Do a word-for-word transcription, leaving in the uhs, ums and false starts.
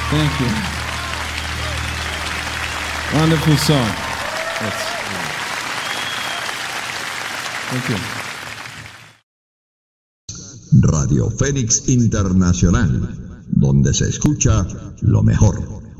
Thank you. Wonderful song. Yes. Thank you. Radio Fénix Internacional, donde se escucha lo mejor.